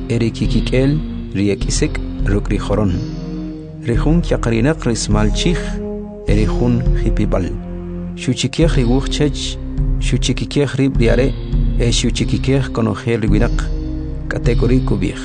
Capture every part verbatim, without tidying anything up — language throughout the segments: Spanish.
Erikikikel riekisek rukri joron. Rihun kiaqarinak rismal chich erihun hipibal. Shuchikeh riwuch chech, shuchikikeh ribriare, e shuchikikeh konojer riwinak. Category kubih.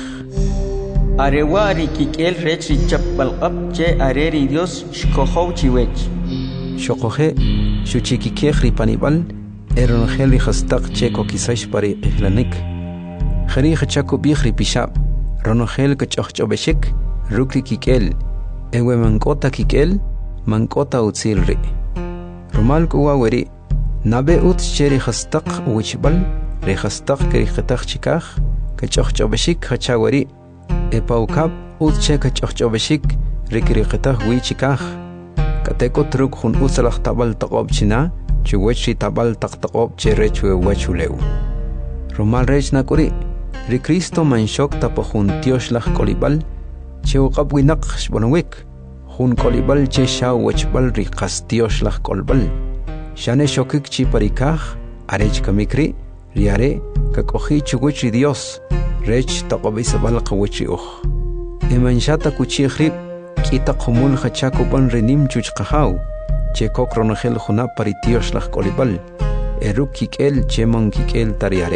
Arewari kikel rechi chapalqap che areri Dios shkohou chiwech. Shokohe shuchikikeh ripanibal eronogel rihastak che kokisash pari ihlanik. Khari khachako bih ripishab ronogel kachachobeshik rukri kikel ewe mankota kikel mankota utzilri. Rumal kuwa weri nabe ut cheri hastak uwichbal rihastak keri khatach chikah kachachobeshik khachawari epaukap ut che kachachobeshik rikri khatach wichikah kateko truk hun usalach tabal taqob china chuwechi tabal taqtaqob cherechwe wachuleu. Rumal rech nakuri ri Cristo manshok tapo hun tioshlach kolibal che uqab winak shbonwik hun kolibal che shaw wachbal ri qas tioshlach kolbal shane shokik chi parikah arech kamikri riare kakohi chuguchi Dios rech taqobisabal qawichi uj emanshata kuchikhrib kita qumul khachakuban rinim chuchqahaw che kokronogel juna pari tioshlach kolibal eruk kikel che mon kikel tariare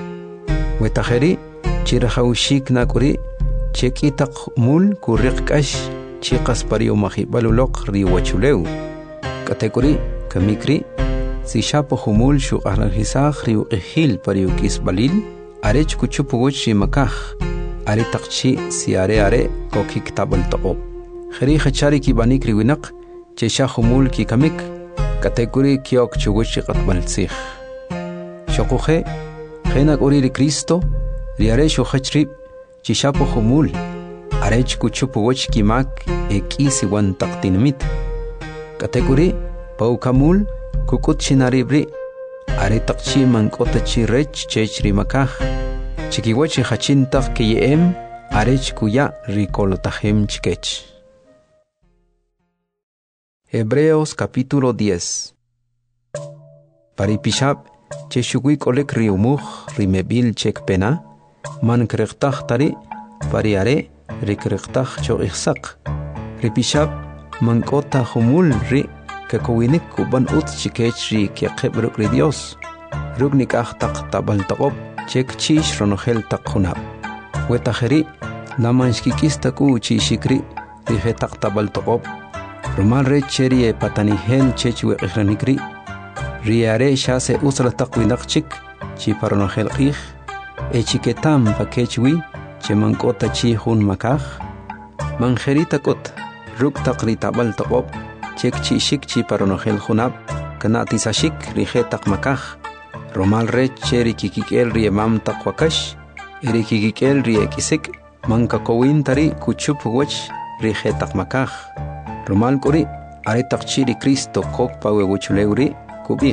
Wetajeri, chirahaushik nakuri, chekitak mul kurikkash, chikas pario mahibalulok riwachuleu. Kategori, kamikri, si shapo humul shuk arranjisaj riu ehil pario kisbalil, arech kuchupuguch shimakaj, are takchi si are are kokik tabal toop. Kheri khachari ki banik riwinak, chesha humul ki kamik, kategori kiok chuguch qatbalsih. Shokuhe, Henak ori ri Cristo, riare shohachrib, chishapo humul, arech kuchupo wach kimak, e kisi wan taktinamit. Kategori, paukamul, kukut chinaribri, are takchi mankota chi rech chech rimakah, chikiwachi hachintak kiyem, arech kuya rikolotahem chikech. Hebreos capítulo diez. Paripishab, che shugui kolek riumuj rimebil chek pena man kreqtaj tari pariare rikreqtaj cho ihsaq ripishab man kota humul ri kakowinik kuban ut chikech ri kiaqeb ruk ri Dios ruk nikaj taq tabal taqob chek chish ronogel taq hunab wetajeri namanshkikista ku chishikri rije taq tabal taqob rumal re cheri e patanihel chech weqihranikri riare sha se usra taqwinak chik chi paronogel qih e chiketam pakechwi che mankota chi hun makaj manjerita kot ruk taqri tabal taqob chek chi shik chi paronogel hunab kanati sashik rije taq makaj romal re cheri kikikel riemam taqwakash eri kikikel riekisik manka kowin tari kuchup wach rije taq makaj romal kuri are taqchi ri Cristo kok pawe wuchuleuri kubih.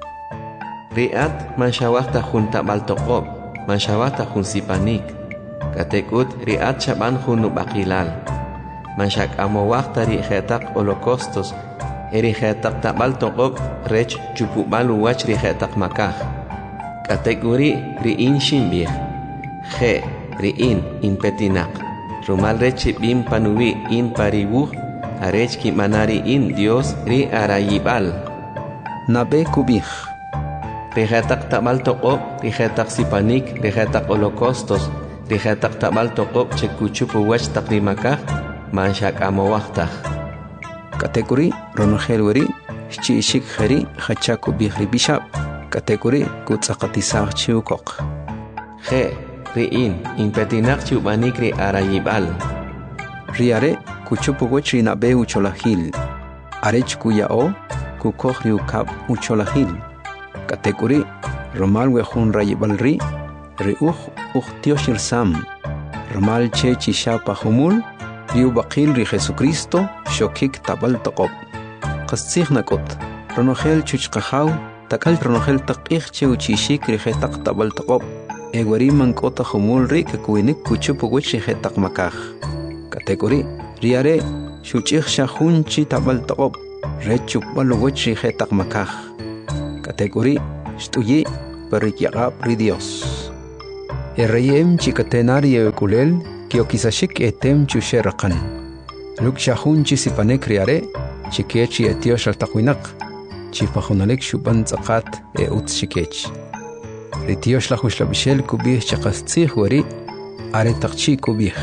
Riat manshawahta junta baltoqob, manshawahta jun sipanik. Katekut riat shaban jun nubakilal. Manshak amowahta ri jetak holocaustos, eri jetak tabaltoqob rech chupubalu wach ri jetak makaj. Kategori riin shimbih. Je riin in petinak. Rumal rech bim panuwi in paribuh, arech ki manari in Dios ri arayibal. Nabe kubih. Rijetak tabal toqob, rijetak sipanik, rijetak holocaustos, rijetak tabal toqob chekuchupu wach takrimakah, manshak amowahtaj. Kategori ronogel weri, shchishik kheri, hachaku bihri bishab. Kategori kutzaqatisaj chiukok. Je, riin, impetinak chubanik ri arayibal. Riare, kuchupu wach rinabe ucholahil. Arech kuyao, kukoh riukab ucholahil. Kategori romal wehun rayibalri riuj uhtioshir sam romal che chishapa humul riu baqil ri Jesucristo shokik tabal taqob qasig nakot ronogel chuchqahaw takal ronogel taqih che uchishik ri hetaq tabal taqob egwari mankota humul ri kakuinik kuchupu wichi hetaq makaj kategori riare shuchih shahun chi tabal taqob rechuk balu wichi hetaq makaj Kategori shtuyi perikyaqab ri Dios. Errayem chikatenari ekulel kiokisashik etem chusherakan. Luk shahun chisipanek riare chikechi etiosh altaquinak. Chipahonalek shuban zakat e utz shikech. Ritiosh la huslabishel kubih chakastzih wari are takchi kubih.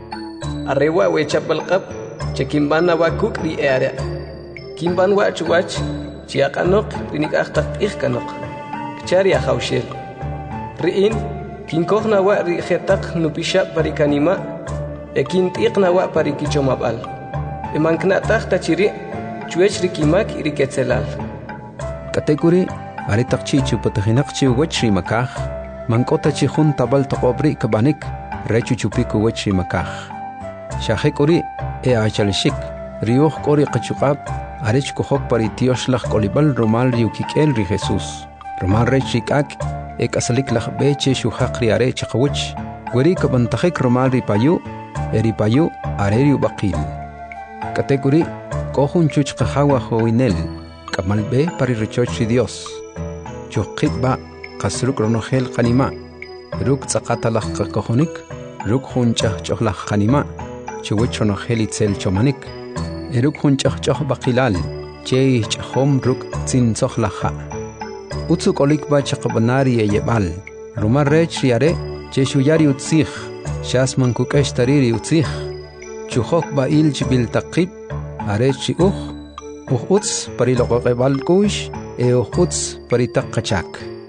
Arewa we chapalqab chakimbana wa kukri area. Kimban wa chuwach chiakanok rinik achtak ihkanok. Kchari ahawshel. Riin kinkohna wa rihetak nupisha parikanima e kintiqna wa parikichomabal. Emankna tahta chiri chuech rikimak iriketzelal. Kategori are takchi chupatahinak chi wachri makah mankota chi hun tabal taqobri kabanik rechu chupiku wachri makah. Shahek ori e achalishik riuh kori qachuqab arech kohok paritiosh lach kolibal romal riukikel ri Jesus romal rechik ak ek asalik lach beche shuhaq ri are chaqwich wari kabantakhik romal ri payu eri payu areri baqil kategori kohun chuch qahawa hoinel kamal be pari rechoch Dios chuqit ba qasruk ronohel qanima ruk tsaqata lach qahonik ruk huncha chohlach qanima chuwichono helitzel chomanik eruk hunchah choh baqilal che chhom ruk tsin sohlaha utsu kolik ba chaqbanari yebal rumar rech riare che shuyari utzih shasman kukesh tariri utzih chuhok ba il chibil taqib are chi uh uh uts pariloqebal kush e uh uts paritaqachak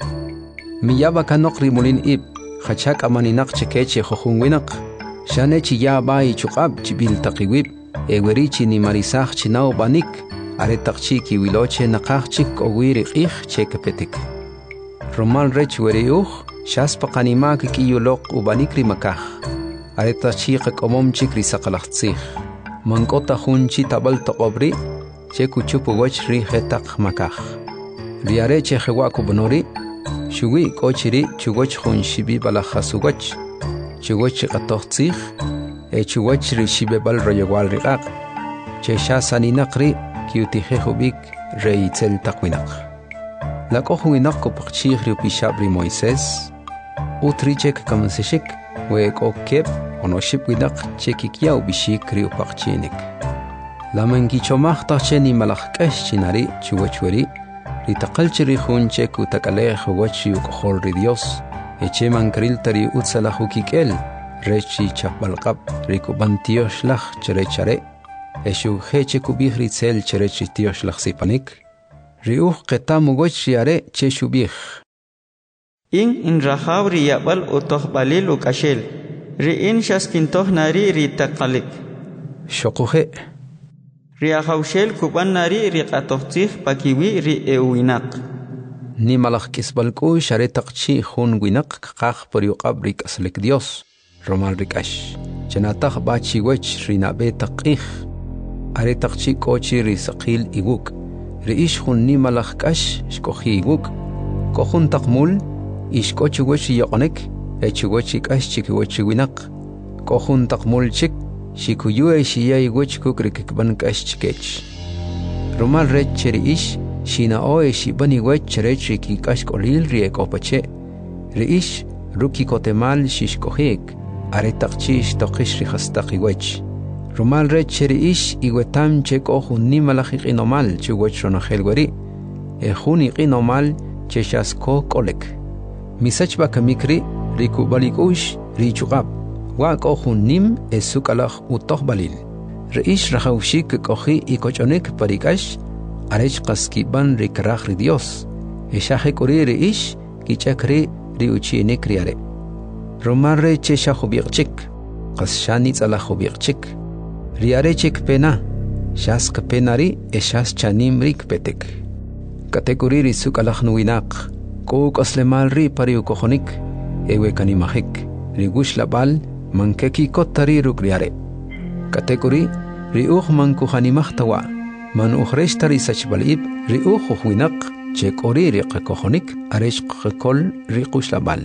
miyaba kanokri mulin ib khachak amaninak chekeche khohunwinak shane chi ya bai chuqab chibil taqiwib eweri chi ni marisach chi nau banik are taqchi ki wiloche naqach chik owiri qih chekapetik romal rech weri uh shas paqanima ki yulok ubanik ri makah are taqchi qomom chik ri saqalaxtzih mankota hunchi tabal taqobri cheku chupu wach ri hetaq makah riare che khwa ku bonori shuwi kochiri chugoch hunshibi balakhasugach chugoch qatoxtzih e chugoch rishibe bal royewal riqaq che shasani naqri kiutihe hubik reitzel taqwinaq la qohuinaq kopqchih ri pishabri Moisés utrichek kamseshik we kokep onoship winaq chekikia ubishik ri upaqchinik la mangichomaq tacheni malaqkesh chinari chugochweri ri taqalchiri hunche ku takaleh hugochi ukhol ri Dios eche mankril tari utsala hukikel rechi chapalqab rikubantiosh lach cherechare eshu heche kubih ritzel cherechi tiosh lach sipanik riuh qetamu gochiare che shubih in in rahabri yabal utoh balil ukashel ri in shaskintoh nari ri taqalik shoquhe ri ahawshel kuban nari ri qatohtih pakiwi ri ewinaq ni malach kisbalku share taqchi khun winaq qaq por yuqab rik aslik Dios romal rikash chanatah bachi wech rinabe taqih are taqchi kochi ri saqil iguk ri ish khun ni malach kash shkohi iguk kohun taqmul ish kochi wech yoqonek echi wech kash chiki wech winaq kohun taqmul chik shikuyu shiya igwech kukrik ban kash chikech romal rech ri ish shina oe shibani wech cherechi ki kashkolil rie kopache reish ruki kotemal shishkohik are taqchish toqish ri khastaqi wech rumal rech reish iwetam cheko hunni malakhik inomal chuwech ronahel wari e huni qinomal cheshasko kolek misach bakamikri rikubalikush richuqab wa ko hunnim esukalakh utohbalil reish rahawshik kohi ikochonek parikash arech qaskiban rikrach ri Dios eshahe kuri reish kichakri riuchine kriare romarre chesha khubiqchik qasshani tsala khubiqchik riare chik pena shas penari eshas chanim rik petek kategori ri sukalakh nuinaq ko qaslemal ri pariu kohonik ewe kanimahik rigush labal mankeki kotari rukriare kategori ri ukh manku khanimahtawa man ukhreshtari sachbalib ri ukh khwinaq chekori ri qakohonik aresh qkol ri qushlabal.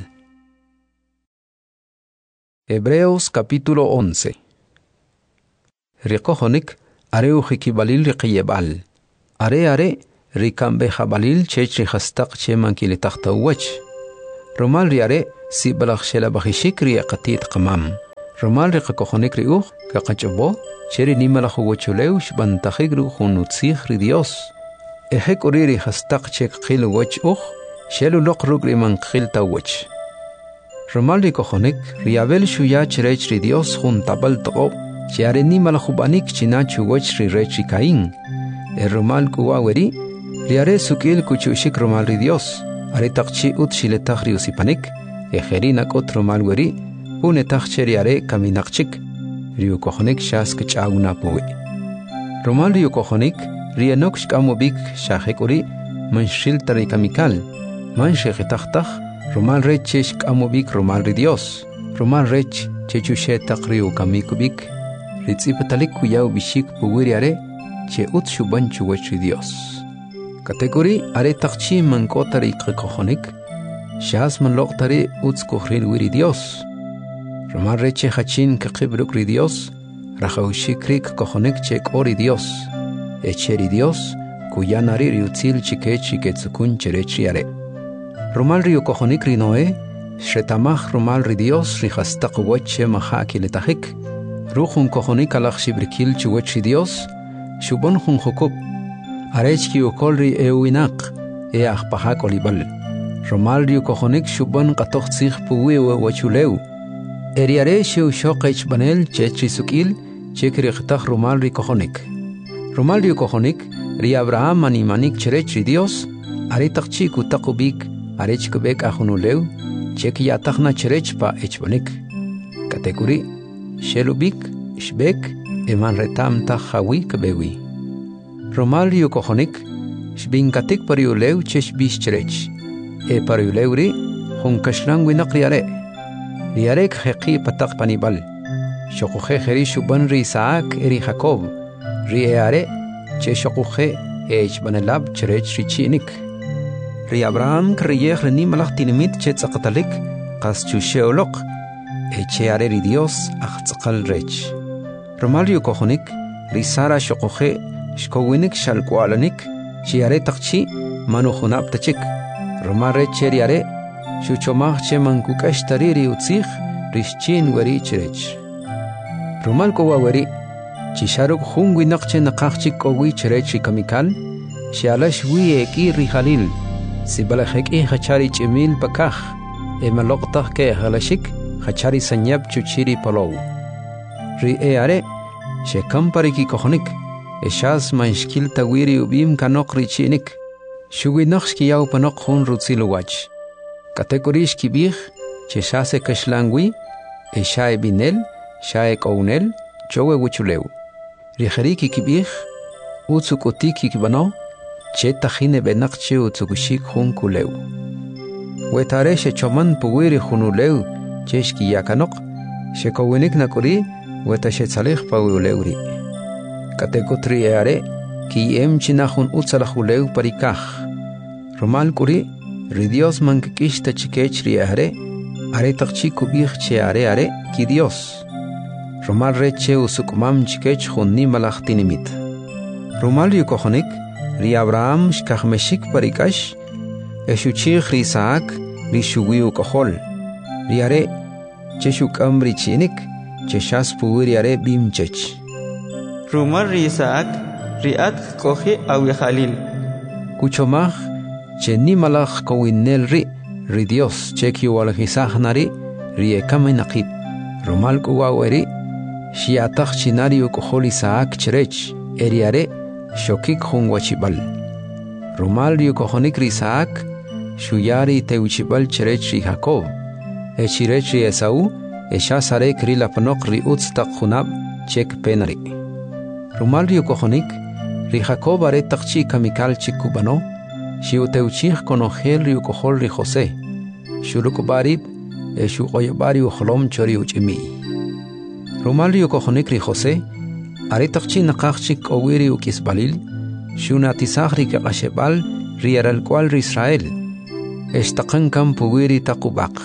Hebreos capítulo once. Ri qahonik are ukhikibalil ri qiyebal are are ri kambe khabalil chech ri khastaq che mankili tahtawach romal ri are si balakh shela bakhishik ri qatit qamam romal ri qokhnik ri ukh ka qachbo cheri nimala khugochulew shban takhigru khunutsikh ri Dios ehek oriri hastaq chek qil woch ukh shelu loqrug ri man qil tawch romal ri qokhnik ri abel shuya cherech ri Dios khun tabal toq cheri nimala khubanik china chugoch ri rechi kain el romal kuwaweri ri are sukil kuchushik romal ri Dios are taqchi ut shile takhri usipanik ejerina otro malweri une tacheri are kaminaqchik riu kokhnik shas kchaguna puwe romal riu kokhnik rienok shkamobik shahekuri manshil tari kamikal manche khitakhtakh romal reche shkamobik romal ri Dios romal rech chechushe taqriu kamikubik ritsipatalik kuyaw bishik puweri are che ut shuban chuwach ri Dios kategori are taqchi mankotari kokhnik shas man loqtari uts kokhril wiri Dios romal reche hachin ka qibruk ri Dios rajaw shikrik kokhnik che kori Dios echeri Dios kuyanari riutzil chike chike tsukun cherechi are romal ri kokhnik ri noe shetamach romal ri Dios ri khastaq wache mahaki letahik ruhun kokhnik alakh shibrikil chuwach Dios shubon khun khukub arechki ukolri ewinaq e akhpahak olibal romal ri kokhnik shuban qatoq tsikh puwe wachulew eriare shu shoqech banel chechi sukil chekri khtakh romal ri kokhnik romal ri kokhnik ri Abraham mani manik cherech ri Dios are taqchi ku taqubik arech kubek ahunulew cheki yatakhna cherech pa echbanik kategori shelubik shbek eman retam ta khawi kbewi romal ri kokhnik shbin katik pariulew chesh bish cherech e pariulewri khun kashlang winaqriare riarek khaqi pataq panibal shoqoxe kheri shuban ri Isaac eri Jacob ri are che shoqoxe ech banalab cherech richinik ri Abraham kriyeh ni malachtinimit che tsaqtalik qas chusheoloq eche are ri Dios aqtsqal rech romal yu kokhnik ri Sara shoqoxe shkowinik shalqwalanik chi are taqchi manu khunab tachik romal reche ri are shuchomach che mankukash tariri utzikh rishchin wari cherech romal kowa wari chisharuk khungwi naqche naqachchi kowi cherech kamikal shialash wi eki ri khalil sibala kheki khachari chimil pakakh emaloqtah ke halashik khachari sanyab chuchiri polow ri e are shekam pariki kokhnik eshas manshkil tawiri ubim kanok richinik shuwi naqshki yaw panok khun rutzilu wach kategorish kibih che shase kashlangwi e shae binel shae kounel chowe wuchulew riheriki kibih utsukotiki kibano che takhine benaqche utsukushik khun kulew wetare she choman puwiri khunulew cheshki yakanok she kowinik nakuri weta she tsalih pawulewri kategotri are ki em chinahun utsalakhulew parikah romal kuri ri Dios mankikish ta chikech ri are are taqchi kubih che are are ki Dios romal reche usukmam chikech khunni malachtinimit romal yu kokhnik ri Abraham shkakhmeshik parikash eshuchi ri Isaac ri shuwi ukohol ri are che shukam ri chinik che shas puwiri are bimchech romal ri Isaac ri at kohi awi khalil kuchomach che ni malach kowinel ri ri Dios cheki wal hisahnari ri ekaminaqit romal kuwaweri shiatach chinari ukohol Isaac cherech eriare shokik khungwachibal romal ri ukohonik ri Isaac shuyari teuchibal cherech ri Jacob e chirech ri Esau e shasare kri lapnok ri utstaq khunab chek penari romal ri ukohonik ri Jacob are taqchi kamikal chikubano shiu teuchih konogel ri ukohol ri Jose shuruk barib e shu qoybari ukhlom chori uchimi romal ri ukohonik ri Jose are taqchi naqachik owiri ukisbalil shuna tisagri ke qashebal ri aral kwal ri Israel estaqan kam puwiri taqubaq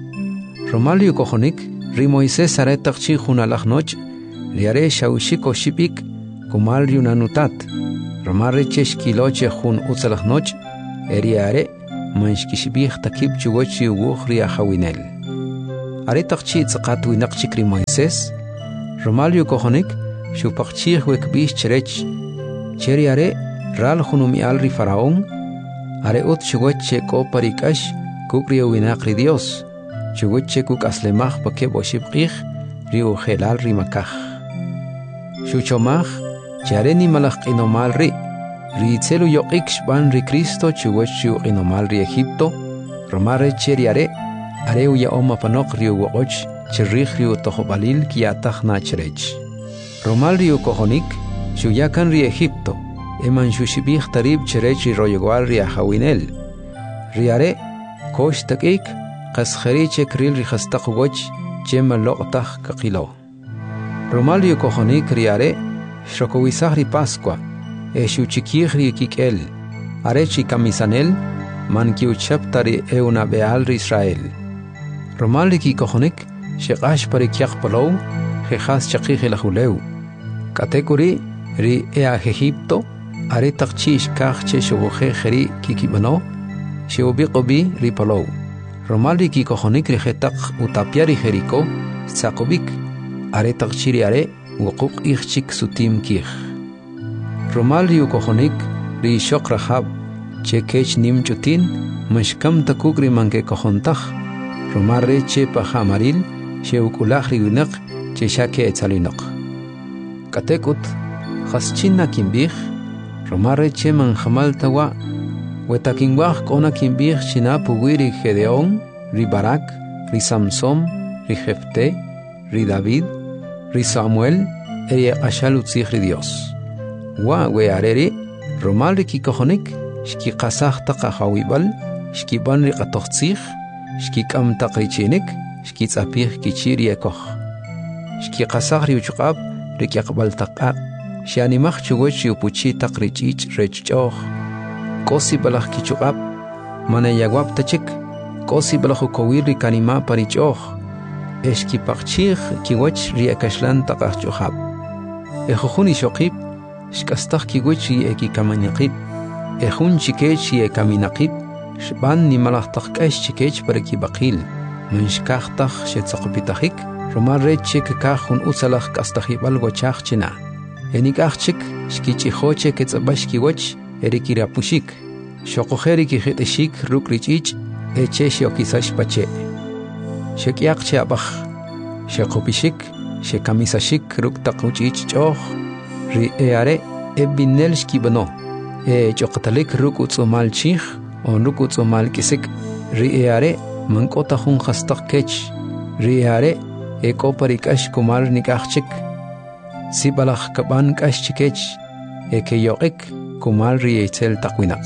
romal ri ukohonik ri Moisés are taqchi khunalahnoch ri are shawshiko shipik kumal ri unanutat romal ri cheshkiloche khun utsalahnoch eriare manshkishbih takib chugoch yuwuh ri ahawinel. Are taqchi tzaqat winaq chikri Moisés, Romal yu kohonik, shupaqchih wekbish cherech, cheri are ral junumi al ri faraón, are ut chugoche ko parikash, kukri winaqri Dios, chugoche kuk aslemach pake boshibqih, ri ujelal ri makaj. Shuchomach, chare ni malach inomal ri, ri tselu yoqik shban ri Cristo chugochu inomal ri Egipto, romare cheri are, are u ya oma panok ri uwoch, cherrih ri utohobalil kiatach na cherech. Romal ri ukohonik, shuyakan ri Egipto, eman shushibih tarib cherech ri royogual ri ahawinel. Ri are, kosh takik, qaskhari chekril ri khastaq woch, chema loqtach kakilo. Romal ri ukohonik ri are, shokowisah ri Pascua, e shuchikih ri kikel, are chi kamisanel, man kiuchapta ri euna beal ri Israel. Romal ri kikohonik, shekash parikiak polow, jehas chakih elahuleu. Katekuri, ri ea Egipto, are takchish kach che shubuhe jeri kikibano, sheubiqobi ri polow. Romal ri kikohonik ri jetak utapia ri Jeriko, tzakobik, are takchiri are, wukuk ichchik sutim kih. Romal ri ukohonik, ri shok rahab, che kech nim chutin, mashkam takuk ri manke kohontach, Romal re che pahamaril, sheukulach ri winak, che shake etzalinok. Katekut, chaschina kimbich, Romal re che manjamal tawa, wetakinwach kona kimbich china pugui ri Gedeón, ri Barak, ri Samson, ri Jefte, ri David, ri Samuel, eri ashal utzich ri Dios. Wa we areri, Romal ri kikohonik, shki qasach taqa hawibal, shki ban ri qatochtzich, shki kam taqrichinik, shki tzapih kichir yekoch. Shki qasach ri uchqab, ri kiaqbal taqaq, shianimach chugoch yupuchi taqrichich rechchoch. Kosi balach kichuqab, mana yagwab tachik, kosi balach ukowir ri kanima parichoch. Eshki paqchich kiwach ri akashlan taqach chuqab. Ejohuni shoqib, shkastach kiwach ri ekikamanyaqib. Ejun chikech ri ekaminaqib, shban ni malach taqkash chikech paraki baqil. Manshkachtach shetzaqopitachik, Romal re chik kahun utzalach kastachibal gochach china. Enikach chik, shkichihoche ketzabash kiwach, erikirapushik. Shokoheri kiheteshik rukrich, eche shiokisash pache. Shekiak cheabach, shekopishik, shekamisashik ruktakuchich choch, ri eare ebinel shkibano. E chokatalik rukutsumal chich, on rukutsumal kisik, ri eare mankota hun hastak kech, ri eare eko parikash kumar nikachik, sibalach kaban kash chikech, eke yoik kumar ri etzel takwinak.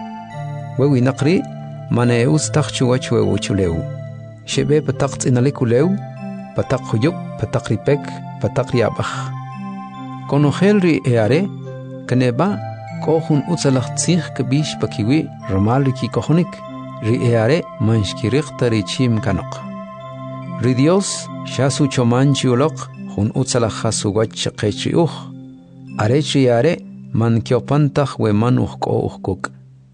Wewinakri, mane ustach chuach wewuchuleu. Shebe patak inalikuleu, patak huyuk, patak ripek, patak riabach. Konogel ri eare, kaneba, kohun utzalach tzich kabish pakiwi, Romal ri kikohonik, ri eare manshkirichta ri chim kanok. Ri Dios, shasu choman chiulok, hun utzalach hasugach chakechri uch, arech ri eare, man kiopantach we man uchko uchkuk.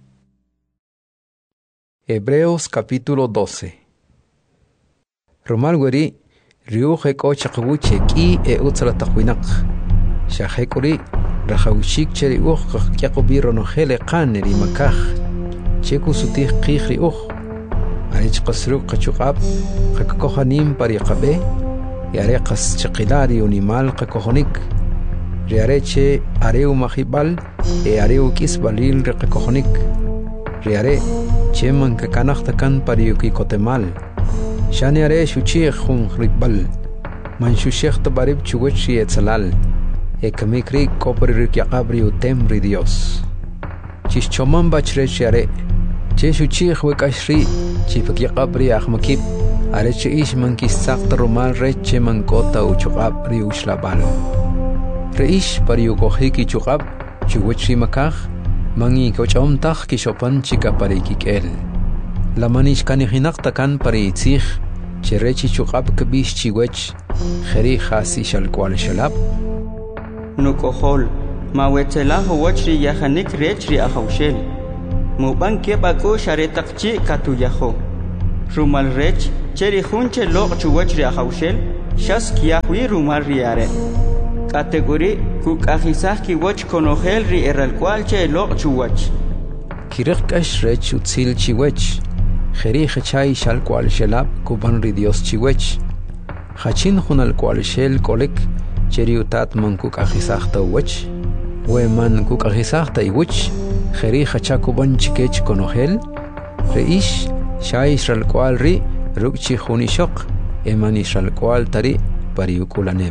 Hebreos capítulo doce. Romal weri, riuch eko chakawuche ki e utzalatawinak. Shahekuri, Rahawishik cheri uch kakyakobi ronohele kaneri makach. Cheku sutih kihri uch. Arich kasruk kachukab, kakakohanim pariqabe, yare kas chakilari unimal kakohonik. Riareche areu mahibal, e areu kisbalil rekakohonik. Riare, cheman kakanachtakan pariuki kotemal. Shani are shuchich hun ribal. Man shushech tabarib chugochi etzalal. E kamikri kopri rikyaqabri utem ri Dios. Chischoman bachrech yare. Che shuchich wekashri. Chifakyaqabri ahmakib. Are che ish man kisakt romal reche man kota uchuqabri ushlabal. Reish pariukohiki chuqab. Chugochi makach. Mangi kochomtach kishopan chika parikikel. La manish kanihinak takan pari itzich, cherechi chuqab kabish chiwech, jeri hasi shalkwal shalab. Nukohol, ma wetzelah wachri yahanik rechri ahaushel. muban ke bako sharetaqchi katuyajo rumal rech cheri hunche loq chuwach ri haushel shas kia hui rumal riare category kuk ahisah ki wach konogel ri eral cual che loq chuwach kirek kash rech utzil chiwech kheri khachai shal cual shelab kuban ri dios chiwech khachin khunal cual shel kolek cheri utat man kuk ahisah ta wach we man kuk ahisah ta iwach kheri khacha kuban chikech konogel reish shai shal cual ri rukchi khunishok eman ishal cual tari pariukulanem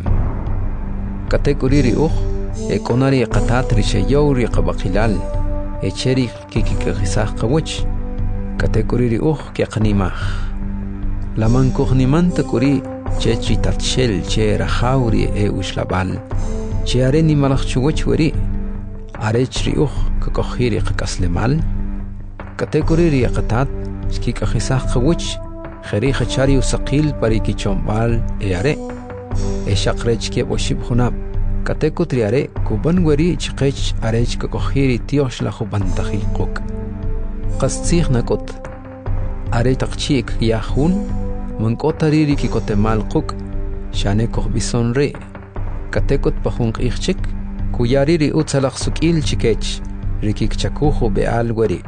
category ri ukh e konari qatat ri shayuri qabaqilal e cheri kikikhisah qawch category ri ukh ke qnimah laman kuhnimant kuri chechi tatshel che rahauri e ushlabal che are ni malakh chuwch wari are chri ukh kokhiri qaslemal category ri qatat kikikhisah qawch khari khachari usaqil pariki chombal e are e shaqrech ke boshib khunab kate kutriare kuban wari chqech arech ka kokhiri tiosh la khuban taqiquk qastikh nakot are taqchik ya khun man kotariri ki kotemal quk shane koh bisonre kate kot pahun qixchik kuyariri utsalaq sukil chikech rikik chakuhu beal wari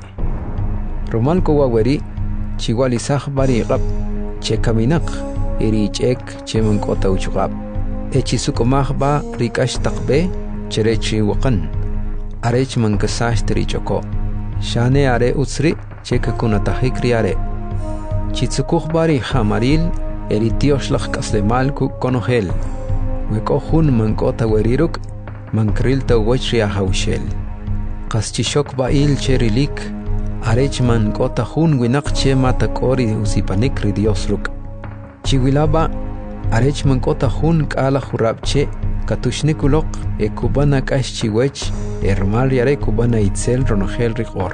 romal ko wari chiwali sah bari qab che kaminak iri chek che man kota uchqab e chisuk mahba rikash taqbe cherechi waqan arech man kasash tri choko shane are utsri che kakuna tahikri are chitsukh bari khamaril eri tioshlakh kaslemal ku konohel we ko hun man kota weriruk man kril ta wachri haushel qaschi shok bail cherilik arech man kota hun winaq che mata kori usipanik ri diosruk chiwilaba arech man kota hun kala khurabche katushnikulok e kubana kash chiwech ermal yare kubana itzel ronogel riqor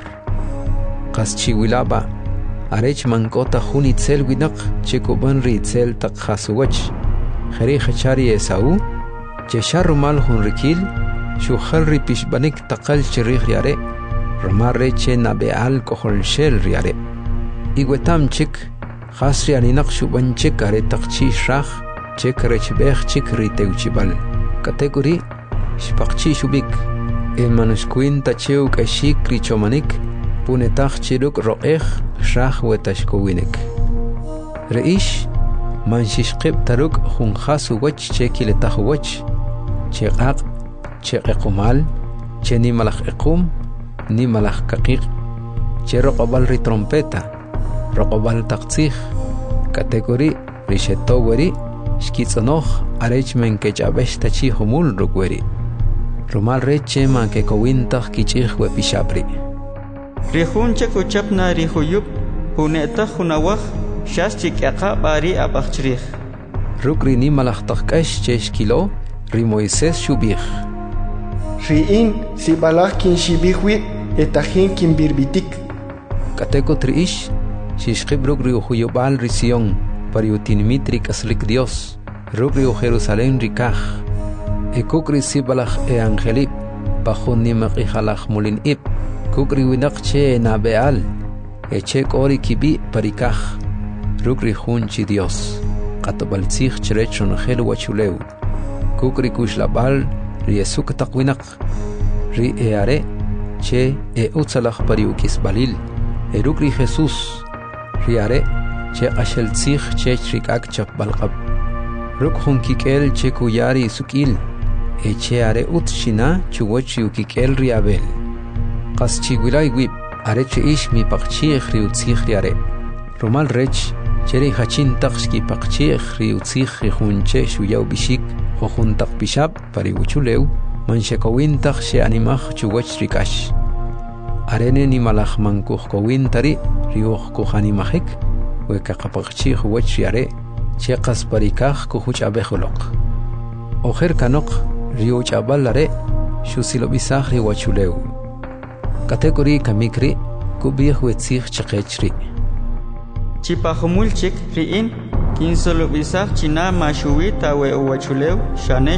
qas chiwilaba arech man kota hun itzel winaq che kuban ri itzel taqhasuwach khari khachari esau che sharmal hun rikil shu khalri pishbanik taqal chirigh yare Ramare che nabeal kohol shel riare igwetam chik khasri aninaq shuban chik are taqchi shrakh chik rechbekh chik riteuchibal category shpaqchi shubik el manuskuin tacheu kashik richomanik punetaq chiruk ro'ekh shrakh wetashkowinek reish manshishqib taruk khunxasu wach chekiletaq wach cheqaq cheqqumal cheni malakh iqum ni malakh kaqiq che roqobal ri trompeta roqobal taqtsikh category risheto wari shkitsonoh arech men ke chabesh tachi humul rukweri rumal reche man ke kowintaq kichih we pishapri rihunche kuchapna rihuyup huneta hunawah shas chikyaqa bari abaqchrih rukri ni malakh taqkash chesh kilo ri Moisés shubih riin si balakh kin shibihwi etahin kin birbitik kateko triish shishqib rukri huyobal risión pariutin mitri kaslik Dios rukri Jerusalén rikaj e kukri si balakh e angelip bajun ni maqixalakh mulin ib kukri winaqche nabeal e chek ori kibi parikaj rukri hunchi Dios qatabaltsikh cherechon khel wachuleu kukri kushlabal riesuk taqwinaq ri eare che e utsalakh pariukis balil e rukri Jesús riare che ashel tsikh che trikak chap balqab ruk hunkikel che kuyari sukil e che are utshina chuwach yukikel riabel qas chigulai wib are che ish mi paqchi khriutsikh riare romal rech cheri hachin taqski paqchi khriutsikh hunche shuyaw bishik khojuntaq pishab pariuchuleu manshekowintaq she animaj chuwach rikash arene ni malaj mankuj kowintari riuj kujanimajik we kaqapaqchi wach yare che qas parikaj kujuch abejoloq ojer kanoq riuch abalare shusilo bisaj riwachuleu category kamikri kubih wetzich chqechri chipajumulchik riin kinsolo bisaj china mashuwita we uwachuleu shane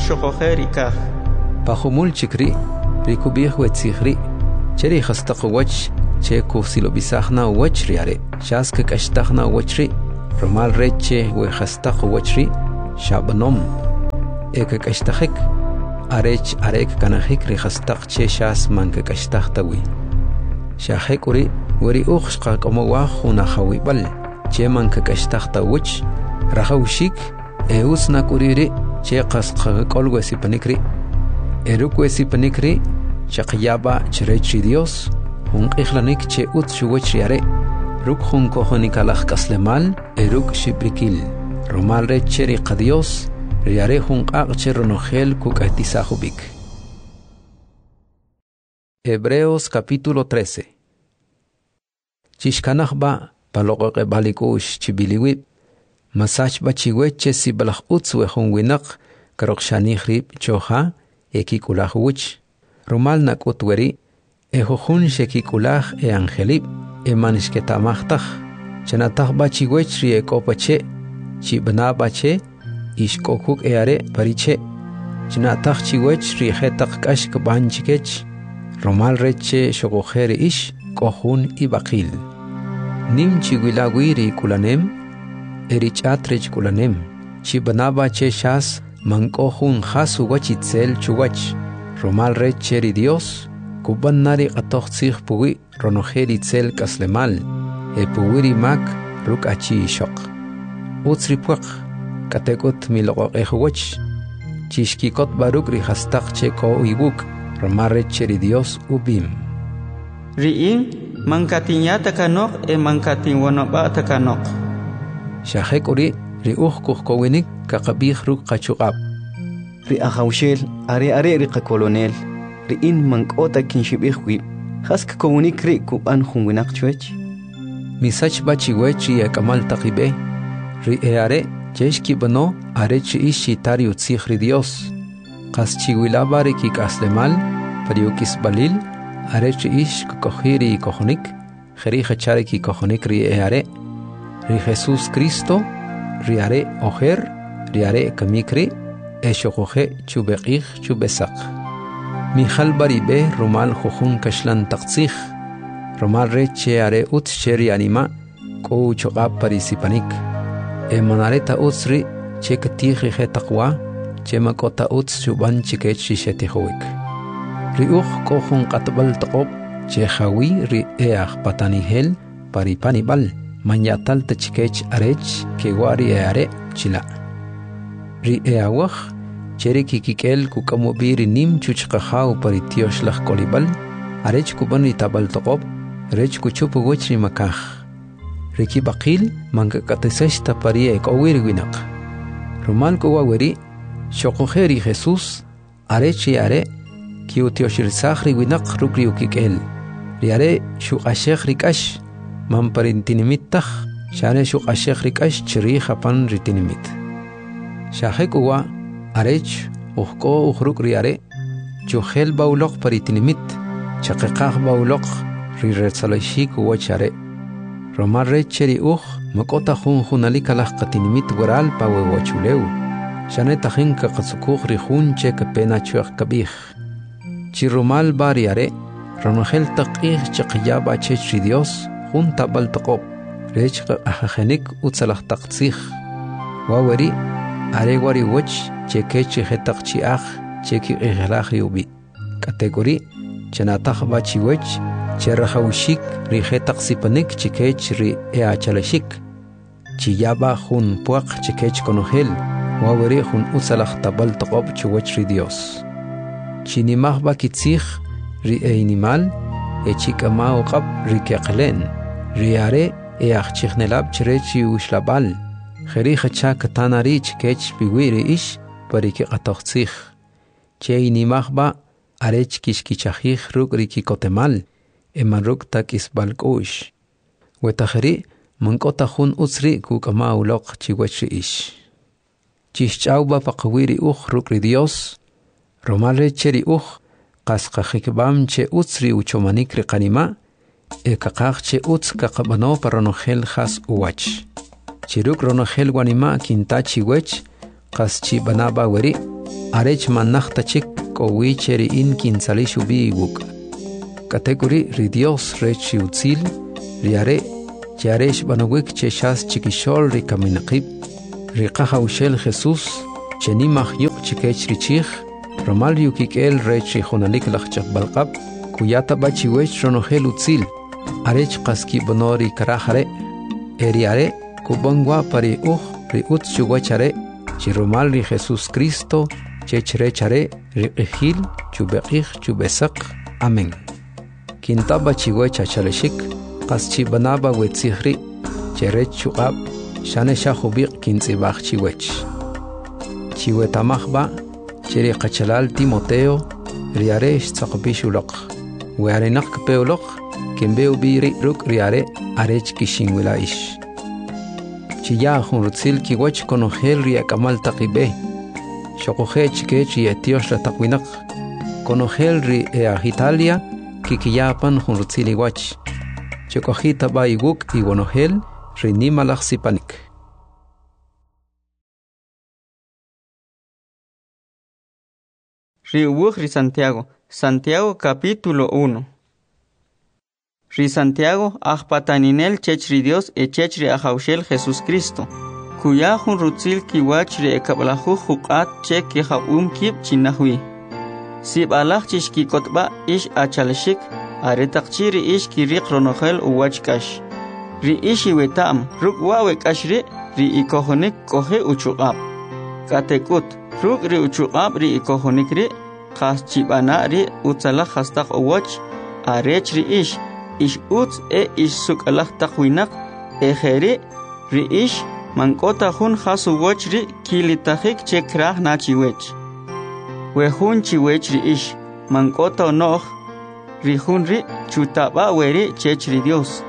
che kusilo bisahna wachri are shas ke kashtahna wachri romal reche we khastaq wachri shabnom ek kashtahik arech arek kanahik ri khastaq che shas man ke kashtahtawi shahik uri wari ukhshqa como wa khuna khawibal che man ke kashtahtawch rahawshik eusna kuriri che qasqa kolwesi panikri erukwesi panikri shaqyaba chrechi Dios hun ikhlanik che ut shuwachri are ruk hun kohoni kalakh kaslemal eruk shibrikil romal re cheri qadios riare hun qaqcher nogel kukatisahubik. Hebreos capítulo trece. Chishkanahba paloqe balikush chibiliwib masach bachiweche sibalakh utswe hun winak karokshanihrib choha ekikulahuch romal nakutweri ehojun shekikulah e angelib e manishketamachtaj chanatah bachiwechri e kopache chibna bache ishkokuk e are pariche chanatah chiwechri hetak kashk banchikech romal reche shogojer ish kohun ibaqil nim chigwilagwiri kulanem erichatrech kulanem chibna bache shas mankohun hasu wachitzel chuwach romal recheri Dios kuban nari qatoqsih puwi ronojeri tzel kaslemal e puwiri mak ruk achi shok utsri puq katekot miloqoq ehwach chishkikot baruk ri hastaq che ko ibuk romal recheri Dios ubim riin mankatinya takanok e mankatin wonoba takanok shahek uri ri uh kuhkowinik kaqabih ruk qachuqab ri ahawshel are are ri qakolonel ri in mankota kinshibihwi hask komunik ri kuban hunwinak chwech misach bachi wechi ya kamal taqibe ri eare cheshki bano are chi ishi tari utsih ri Dios qas chiwilaba ri ki kaslemal pariukis balil are chi ish kokhiri kohonik khari khachare ki kohonik ri eare ri Jesus Cristo ri are oher ri are kamikri eshokoje chubeqih chubesaq Mijal baribe romal jujun kashlan taqtsih romal reche are ut sheri anima ko choqab parisipanik e manareta utsri chekatih he taqwa chema kota uts chuban chikech shetihowik riuh ko jun qatbal taqob che khawi ri eah patanihel paripanibal manyatal tchikech arech ke wari are chila ri eawah cheri kikikel kukamobiri nim chuchqahaw paritiosh laj kolibal arech kubani tabal toqob rech kuchupu wechri makaj riki baqil manka katesesta parie kowir winak romal ko waweri shoqojeri Jesus arech yare kiutioshir sahri winak rukri ukikel riare shuqashekh rikash man parintinimittah share shuqashekh rikash chiri khapan ritinimit shahekuwa arech uhko uhruk riare chuhel baulok paritinimit chaqiqaq baulok rirretsalashik wachare romar recheri uh makota hun hunalika laqatinimit waral pawe wachuleu shaneta hinka qasukuk rihun che kapena chuaq kabih chirumal bariare ronogel taqih chaqiyaba chechri Dios junta baltaqob rech ahajenik utsalah taqtsih wawari are wari wach chekechi hetaq chiach cheki ihlaq yubi category chanataq bachi wach cherahawshik ri hetaq sipanik chekech ri eachalashik chiyaba hun puaq chekech konogel wawari hun utsalah tabal taqob chuwach ri Dios chinimah bakitzih ri einimal echikama uqab ri keqlen ri are eachchnelab chrechi ushlabal khari khacha katanari chkech biwiri ish pariki qatoqtsih cheini mahba arech kishkichahih ruk riki kotemal emaruk takis balkush wetakhri mankota hun utsri kukama uloq chiwachi ish chishchauba paqwiri ukh ruk ri Dios romale cheri ukh qasqa khikbam che utsri uchomanik ri qanima e kaqaq che uts kaqabano paranogel khas uwach chiruk ronogel wanima kintachi wech qaschi banaba weri arech mannakhta chik kowi cheri in kinsalishu biwuk category ri Dios rechi utzil riare charesh banawik cheshas chikishol ri kaminaqib ri qahawshel Jesus cheni mahyuq chikech richich romal yukikel rechi khonalik lachchaq balqab kuyata bachiwech ronohel utzil arech qaski bonori karahare eriare kubangwa pari uj ri utz chuwachare chiromal ri Jesus Cristo chechre chare ri qihil chubeqih chubesaq amen kintaba chiwech achaleshik qaschi banaba wetzihri cherech chuqab shane shahubiq kintzibaq chiwech chiwetamajba cheri qachalal Timoteo riare tsaqbishulaq wearenak peoloq kembeu biri ruk riare arech kishinwila ish chiya hunrutzil kiwach konogel ria kamal taqibe shoqoje chikech y etios la taqwinaq konogel ri e Italia kikiyapan hunrutzil iwach chokojita baiguk y wonogel ri nimalaq sipanik Riubuj ri Santiago Santiago capítulo uno Ri Santiago ajpataninel chechri Dios e chechri ajaushel Jesús Cristo kuya hun rutzil kiwach ri ekablahu huqat che ki habum kib chinahwi sib alaj chishki kotba ish achalshik are taqchiri ish kiriq ronohel uwach kash ri ishi wetam ruk wawe kashri ri ikohonik kohe uchuqab katekut ruk ri uchuqab ri ikohonik ri khas chibana ri utsala khastaq uwach arech ri ish ish utz e ish suk alah taqwinak e kheri ri ish mankota hun khasu wach ri kilitahik che krah na chiwech we hun chiwech ri ish mankota noh ri hun ri chutaba weri chech ri Dios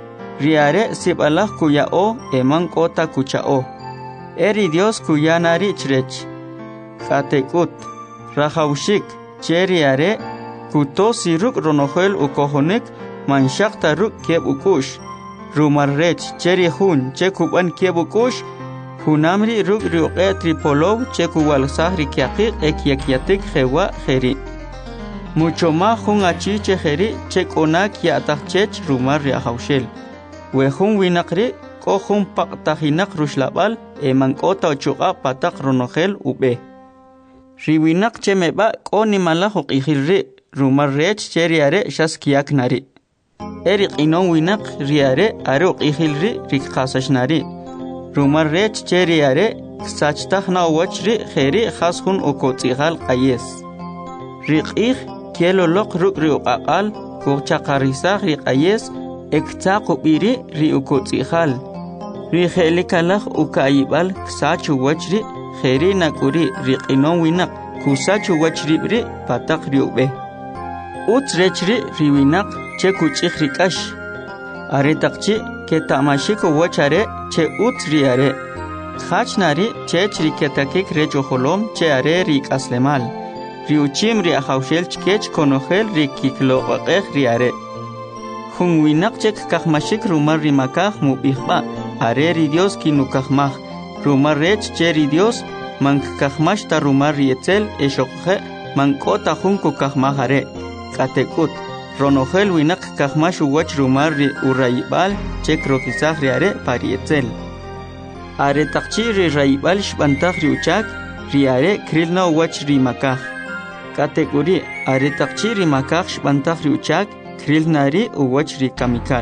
riare sib alah kuya o e mankota kucha o eri Dios kuya nari chrech khatekut rahaushik cheriare kuto siruk ronohel ukohonik manshakta ruk keb ukush rumarrech cheri hun chekuban keb ukush hunamri ruk ruqe tripolov chekuwal sahri kiaqi ekyakiatik hewa kheri mucho ma hun achi cheheri chekona kiatachech rumar ri haushel we hun winaqri ko hun paqtahinak rushlabal e mankota chuqa pataq ronohel ube riwinaq chemeba ko nimala huqihirri rumarrech cheriare shaskiak nari Eric inon winak riare aruk ihilri rikqasashnari rumarrech cheriare sachtakhna wachri kheri khashun ukotsigal qayes riqih kielo loq ruk riqaqal kochaqarisa riqayes ektsaqu biri ri ukotsigal ri khelikalakh ukaibal sachu wachri kheri nakuri riqinon winak kusachu wachri bri pataq riube utrechri riwinak che kuchikh rikash are taqchi ke tamashiko wachare che utriare khachnari che chiriketakik recho holom che are rik aslemal riuchim ri ahawshel chkech konohel rikiklo qaqeh riare hunwinak che kakhmashik rumar rimakah mubihba are ri Dios kinukahmah rumar rech che ri Dios mank kakhmash ta rumar rietzel eshokhe mankota hunku kahmahare katekut ronohel winak kahmashu wach rumar ri uraibal chek rokisah riare parietzel are taqchi ri raibal shbantah ri uchak riare krilna wach ri makah kategori are taqchi ri makah shbantah ri uchak krilna ri wach ri kamikal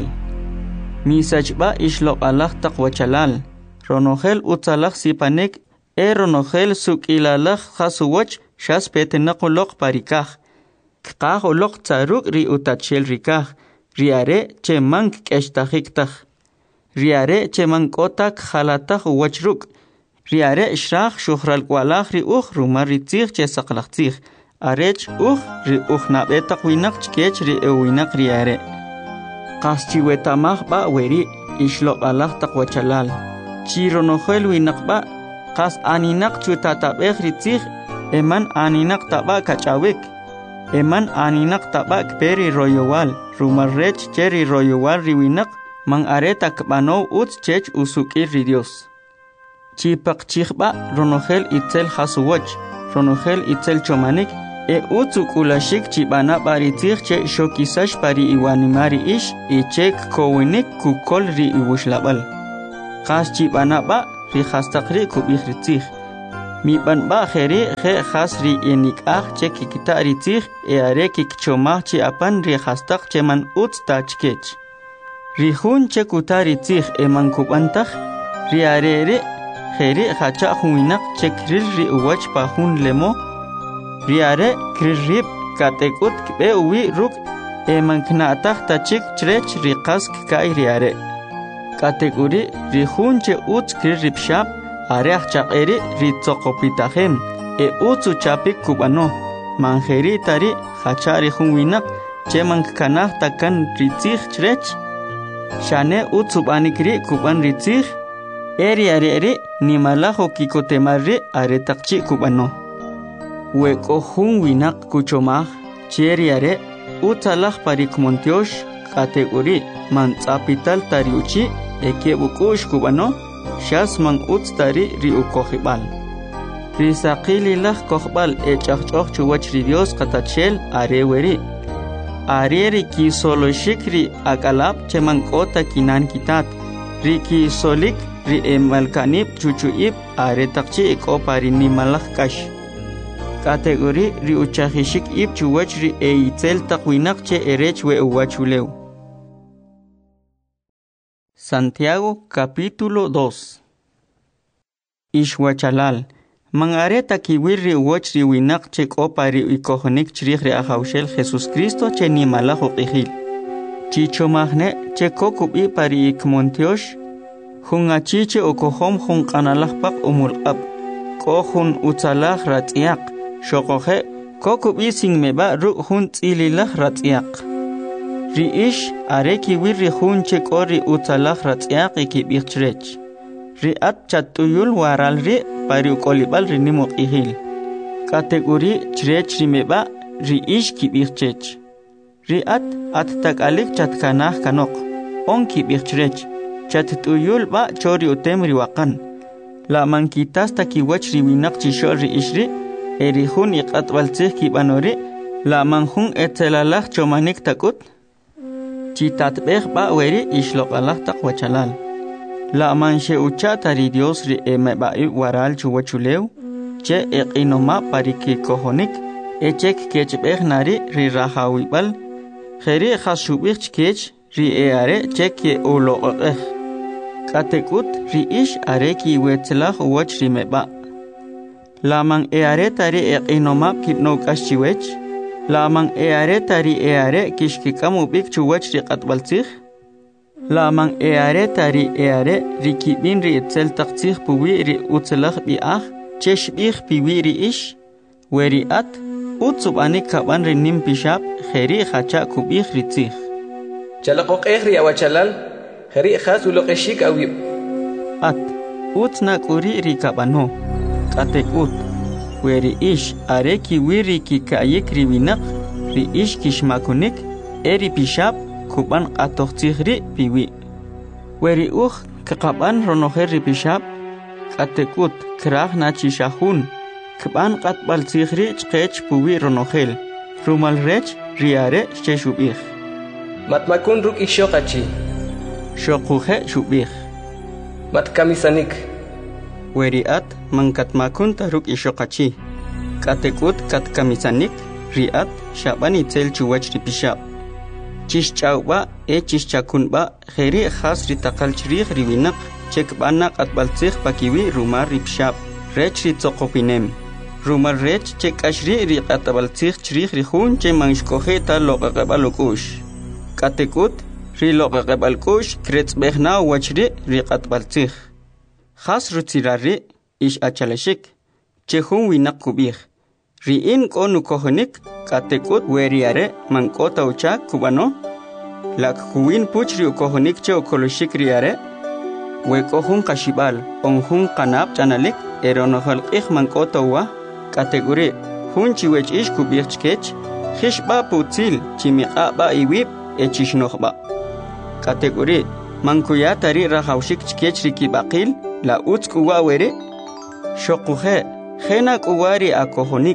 misajba ishloq allah taqwachalal ronohel utsalah sipanek e ronohel sukilalah khasuwach shas petenaqoloq parikah qaq oloq tsaruk ri utachel rikah riare che mank keshtahiktah riare che mankotak khalatak wachruk riare ishraq shuhral kwalaq ri uj rumar ri tsikh che saqlaq tsikh arech uj ri uj nabetaq winaq chkech ri ewinaq riare qaschi wetamaj ba weri ishloq alaq taqwachalal chironohel winaq ba qas aninaq chutatabej ri tsikh eman aninaq taba kachawik eman aninaq tabak peri royowal rumarrech cheri royowal riwinak man areta kbano uts chech usukir ri Dios chipaq chiqba ronohel itzel hasuwach ronohel itzel chomanik e utsu kulashik chibana bari tir che shokisash pari iwanimari ish e chek kowinik kukol ri iwushlabal khas chibana ba ri khastaqri kubikh ritih mi ban ba kheri khe khas ri enik ah che kikita ritih e are kikchoma chi apan ri khastaq cheman uts tachkech ri hun che kutari tih e man kubantah ri are ri kheri khacha huinak chekril ri uwach pa hun lemo riare krib katekut kbe uwi ruk e mankna atah tachik chrech riqas kai riare kategori rihunche uts krib shap are chaqeri ritsoqopitahem e utsu chapik kubano manjeri tari khachari hunwinak che mankanah takan ritzich chrech shane utsu banikri kuban ritzich eri are eri nimalaho kikotemarri are taqchi kubano Weko hun winak kuchomah cheriare utalach parik montiosh kategori man capital tariuchi eke bukush kubano shas man uts tari riu kohibal risaqili lah kohbal e chachchoch chuwach ridios katachel areweri areri ki solo shikri akalap cheman kota kinan kitat riki solik ri emalkanip chuchuip are takchi eko parini malach kash kategori ri uchahishik ip chuwach ri eitel taqwinak che erech we uwachuleu. Santiago capítulo dos. Ishwachalal mangare takiwir ri uwach ri winak che kopa ri ikohonik chrih ri ahawshel Jesus Cristo che ni malajo qihil chicho magne che kokubi pari ikmontiosh hungachi che okohom hun qanalahpaq umulqab kohun utalaj ratiaq shoqoje kokubi singmeba ru hun tzililah ratiaq riish areki wirri hun che kori utalaj ratiaq ikibichrech riat chatuyul waral ri pari ukolibal ri nimuqihil kategori chrech rimeba riish kibichrech riat at takalik chatkanah kanok on kibichrech chatuyul ba chori utem riwaqan la mankitas takiwach riwinak chishor riishri erihun iqatbaltzih kibanori la manhun etelalah chomanik takut chitatbeh ba weri ishloqalah taqwachalal la manche uchatari Dios ri emebai waral chuwachuleu che eqinoma pariki kohonik echek kechbeh nari ri rahawibal kheri khashubich kech ri eare cheke uloqeh katekut ri ish areki wetlah wach rimeba Lamang eare tari eqinoma kitno kaschiwech Lamang eare tari eare kishkikamu bik chuwach riqatbaltzih Lamang eare tari eare rikibin ri itzel taqtzih puwi ri utzelach bi'ah chesh bih piwi ri ish weri at utsubani kaban ri nim pishab kheri khacha kubih ritzih Chalaqoq ehri awachalal kheri khas uloqeshik awib at utna kuri ri kabano katekut weri ish areki wiri ki kayik riwinak ri ish kishmakunik eri pishab kuban qatoqtzihri piwi weri uj kaqaban ronoher ri pishab katekut krah nachishahun kban qatbaltzihri chqech puwi ronohel rumal rech riare cheshubih matmakun ruk ishoqachi shoquhe shubih matkamisanik Weriat mangkat makun taruk ishoqachi katekut kat kamisanik riat shabani tel chuwach ripishab chishchawba e chishchakunba kheri khas ritaqal chrih riwinak chekbana qatbaltzih pakiwi rumar ripshab rech ritsoqopinem rumar rech chekashri riqatabaltzih chrih rihun che manshkohe ta loqaqabalukush katekut ri loqaqabalkush kretzbehna wachri riqatbaltzih Khas rutirari ish achalashik chehun winak kubih riin konu kohonik katekut weriare mankota ucha kubano lak huwin puchri kohonik che okoloshik riare we kohun kashibal onhun kanab chanalik eronohal ikh mankota wa kategori hun chiwech ish kubih chkech khishba putil chimiqa ba iwib echishnohba kategori mankuya tari rahawshik chkech rikibaqil la utz kuwa were shoquhe khena kuwari akohonik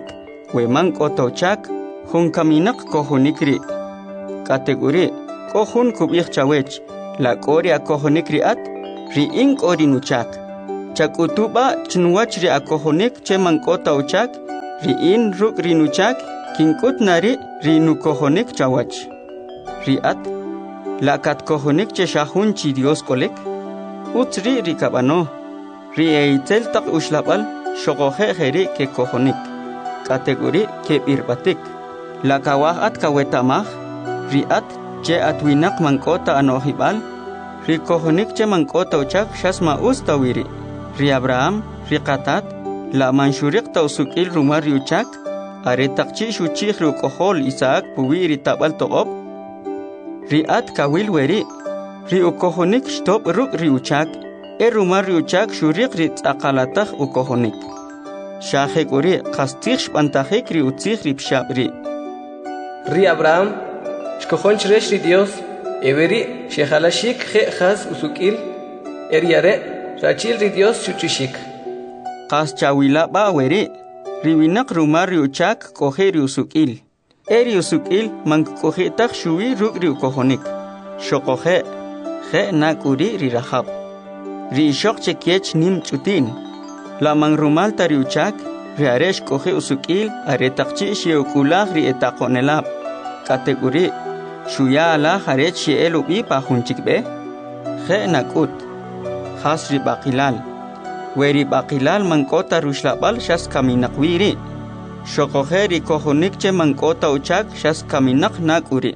we mank'ota uchak jun kaminaq kojunik ri kategori kojun kub'ij chawech la k'ori akojunik ri'at ri'in k'ori nuchak chak'utuba chinwach ri akojunik che mank'ota uchak ri'in ruk' ri nuchak kink'ut nari ri nukojunik chawach ri'at la katkojunik che xajun chi Dios kolek utz ri ri kab'ano ri eitzel taq uxlab'al xoqoje jeri ke kojunik kategori ke b'irbatik la kawaj at kawetamaj ri'at che atwinaq mank'ota anojib'al ri kojunik che mank'ota uchak xas ma'us tawiri ri Abraham ri qatat la manxuriq ta usuk'il rumar ri uchak are taqchi xuchij ri uk'ojol Isaac puwi ri tab'al toq'ob ri'at kawil weri ri ukojunik xtob' ruk' ri uchak e rumar ri uchak xuriq ri tz'aqalataj ukojunik xajek'uri qastij xb'antajik ri utzij ri pxab' ri ri Abraham xkojon chrex ri Dios everi xejalashik je jas usuk'il eriare rachil ri Dios chuchishik qas chawilab'a weri ri winaq rumar ri uchak k'oje ri usuk'il eri usuk'il mank'ojitaj xuwi ruk' ri ukojunik xoqoje je nak'uri ri Rahab ri ixoq che kiech nim ch'utin la manrumal ta ri uchak ri are xk'oje usuk'il are taqchi xeuk'ulaj ri etaqonelab kategori xuya alaj are xe'el ub'i pa jun chikb'e je nak'ut jas ri b'aqilal we ri b'aqilal mank'ota ruxlab'al xas kaminaq wi ri xoqoje ri kojunik che mank'ota uchak xas kaminaq nak'uri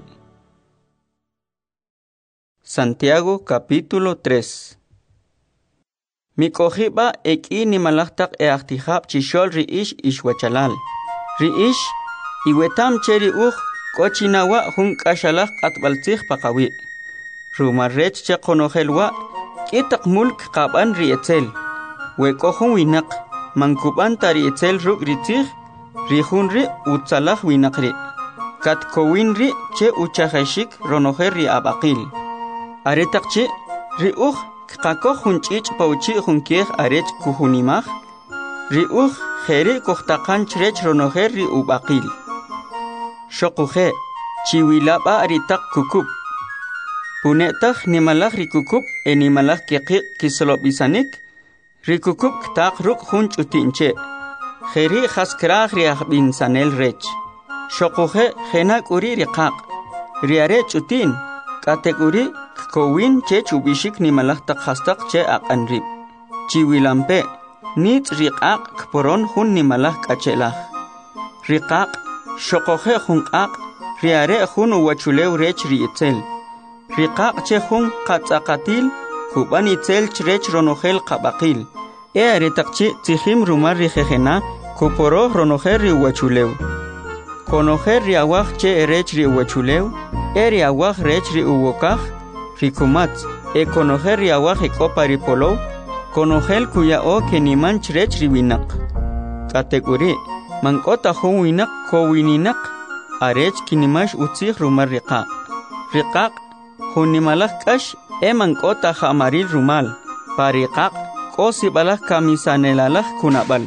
Santiago capítulo tres Mik'ojiba ek'i nimalaj taq e ajtijab chixol ri ix ixwachalal ri ix iwetam che ri uj k'o chinawa jun k'axalaj q'atb'altzij paqawi rumar rech che qonojelwa k'i taq mulk qab'an ri etzel we k'o jun winaq mankub'an ta ri etzel ruk' ri tzij ri jun ri utzalaj winaq ri katkowin ri che uchajexik ronojer ri ab'aqil are taqchi ri uj qakoj jun ch'ich' pawchi jun kiej arech kujunimaj ri uj jeri kojtaqan chrech ronojer ri ub'aqil xoquje chiwilab'a ri taq kukub pune'taj nimalaj ri kukub e nimalaj keqiq kisolob'isanik ri kukub ktaq ruk' jun ch'utinche jeri jaskraj ri ajb'insanel rech xoquje jenak'uri ri qaq ri are ch'utin kategori kowin che chubishik nimalaj taq jastaq che aq'anrib chiwilampe nitz' ri q'aq kporon jun nimalaj k'achelaj ri qaq xoqoje jun q'aq ri are jun uwachulew rech ri itzel ri qaq che jun qatz'aqatil kub'an itzel chrech ronojel qab'aqil e are taqchi tzijim rumar ri jejena kuporoj ronojel ri uwachulew konojer ri awaj che erech ri uwachulew e ri awaj rech ri uwokaj ri kumatz e konojer ri awaj e k'opa ri polow konojel kuya'o ke niman chrech ri winaq kategori mank'ota jun winaq kowininaq arech kinimax utzij rumar ri qaq ri qaq jun nimalaj k'ax e mank'ota ja'maril rumal pa ri qaq k'o sib'alaj kamisanelalaj kunab'al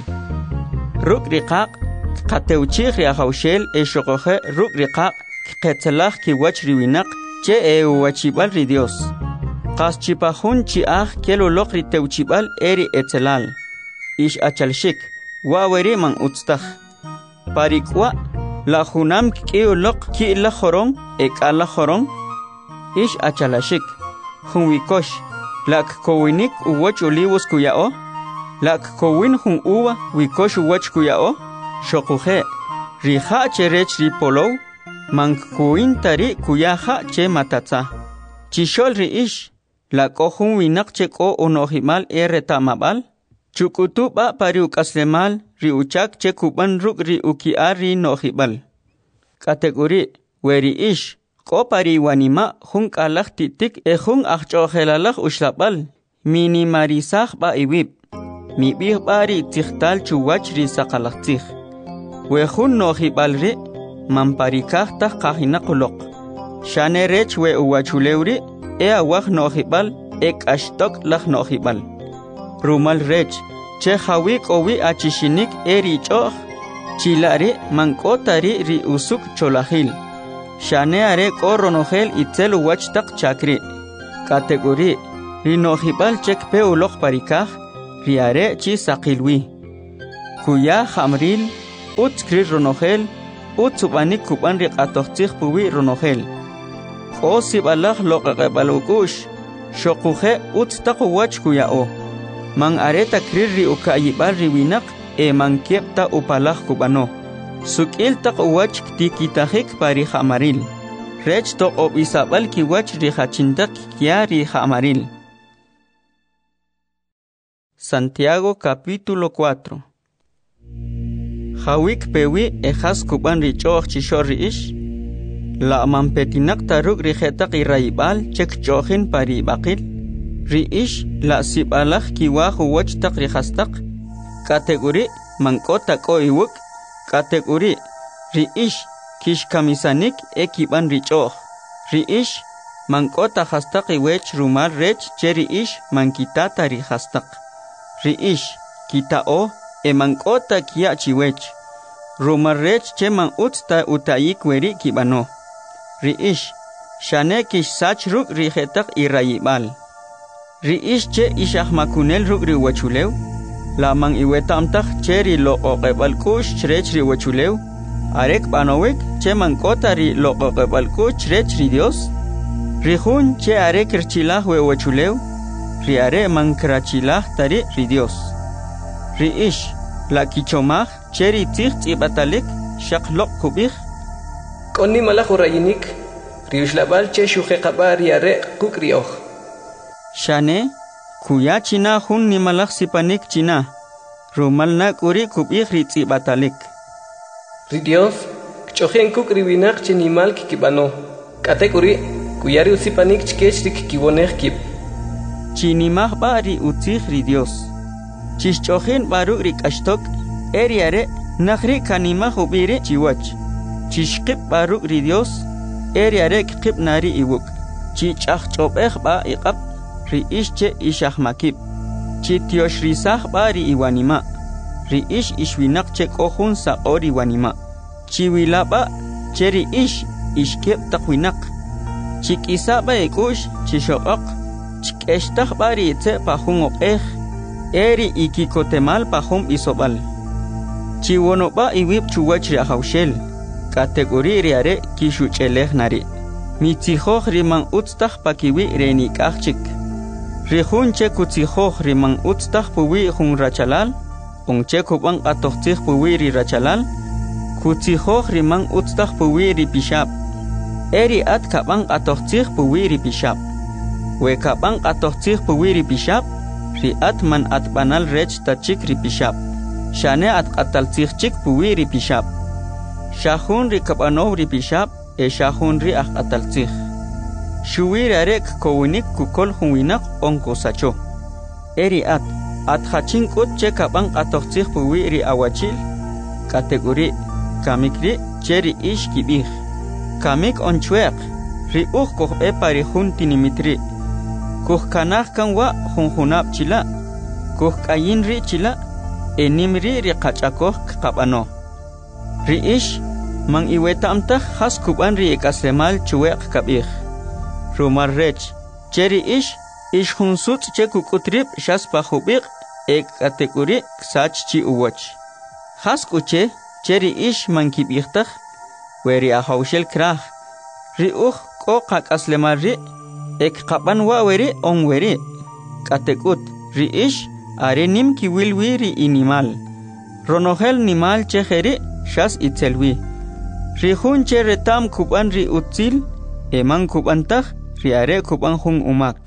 ruk' ri qaq qatewchij ri ajawxel e xoqoje ruk' ri qaq qetzalaj kiwach ri winaq che e uwachib'al ri Dios qas chipajun chi'aj keloloq ri tewchib'al e ri etzelal ix achalxik wa'weri man utztaj parik'wa la junam k'iyuloq ki'la joron e k'ala joron ix achalaxik jun wikox la kkowinik uwach olivos kuya'o la kkowin jun uva wikox uwach kuya'o xoquje ri ja' che rech ri polow mankkuwin tari kuya ja' che matatza chixol ri ix la k'o jun winaq che k'o uno'jimal e reta'mab'al chuk'utub'a pari uk'aslemal ri uchak che kub'an ruk' ri uki'ar ri no'jib'al kategori we ri ix k'o pari wanima' jun k'alaj ti'tik e jun ajch'o'jelalaj uxlab'al minimarisaj b'a iwib' mib'ij b'a ri tzijtal chuwach ri saqalaj tzij we jun no'jib'al ri mamparikaj taj qajinaq uloq xane rech we uwachulew ri e awaj no'jib'al e k'axtok laj no'jib'al rumal rech che jawi k'owi achixinik e ri ch'o'j chilari mankotari ri usuk cholahil shane are koronohel itzel wachtaq chakri kategori ri nohibal chek pe uloq parikaj ri are chi saqilwi kuya hamril utskri ronohel utsubanik kuban ri qatoqtij puwi ronohel qosib allah loqaqabalukush shoquje utstaq wach kuyao man areta krir ri ukayibal ri winaq e mankiepta upalaj kubano sukil taq wach tikitajik pari hamaril rech to obisabal ki wach ri hachintaq kya ri hamaril. Santiago capítulo cuatro. Hawik pewi ejas kuban ri choq chishor ri ish la mampetinak taruk ri jetaq iraibal chek choqin pari baqil ri ish la sibalaj kiwaj wach taq ri hastaq kategori mankota ko iwuk kategori ri ish kish kamisanik ekiban ri choq ri ish mankota hastaq iwech rumal rech cheri ish mankitata ri hastaq ri ish kitao e mankota kia chiwech rumal rech che man utsta utayik weri kibano ri ish shane kish sach ruk ri jetaq irayibal ri ish che ishah makunel ruk ri wachulew la man iwetamtaj cheri lo oqebal kush chrech ri wachulew arek banowek che mankota ri lo oqebal kush chrech ri Dios ri hun che arek rchilah we wachulew ri are man krachilah tari ri Dios ri ish la kichomaj cheri tij tz'ibatalik shaqloq kubij konni malaj urayinik ri ushlabal che shuje qaba ri are quk ri oj shane kuya china hun ni malaj sipanik china rumal na kuri kubij ri tz'ibatalik ri Dios kchojen kuk ri winaq che nimal kikibano kate kuri kuyari usipanik chkech ri kikibonej kib chinimaj ba ri utzij ri Dios chishchojen baruk ri kashtok eriare nakhri kanimaj ubiri chiwach chishqib baruk ri Dios eriare kqib nari iwuk chichaj chobej ba iqab ri ish che ishaj makib chitiosh risaj ba ri iwanima ri ish ishwinaq che kohun sa ori wanima chiwila ba che ri ish ishkeb taqwinaq chikisa ba ikush chishoqaq chikeshtaj ba ri tse pajun oqej eri ikikotemal pajun isobal chiwono ba iwib chuwach ri ahawshel kategori ri are kishuchelej nari mitzijoj riman utztaj pakiwi renikajchik rijun che kutzijoj riman utztaj puwi jun rachalal onche kuban qatojtzij puwi ri rachalal kutzijoj riman utztaj puwi ri pishab eri at kaban qatojtzij puwi ri pishab we kaban qatojtzij puwi ri pishab ri at man at banal rech tachik ri pishab shane at qataltzij chik puwi ri pishab shahun ri kabanov ri pishab e shahun ri aj qataltzij shuwir arek kowinik kukol hunwinak onkosacho eri at at hachin kut che kaban qatojtzij puwi ri awachil kategori kamikri cheri ish kibij kamik onchweq ri uj kohbe pari hun tinimitri kuj kanaj kanwa junjunab chila kuj kayin ri chila enimri ri qachakoj qabano ri ish man iwetamtaj has kuban ri ekaslemal chuweq kabij rumar rech cheri ish ish junsut che kukutrib shas pajubiq ek kategori sach chi uwach has kuche cheri ish man kibijtaj weri ahawshel kraj ri uj ko qakaslemal ri ek qaban wa weri on weri katekut ri ish are nim ki wilwi ri inimal ronohel nimal chejeri shas itzelwi ri hun che retam kuban ri utzil eman kubantaj ri are kuban hun umak.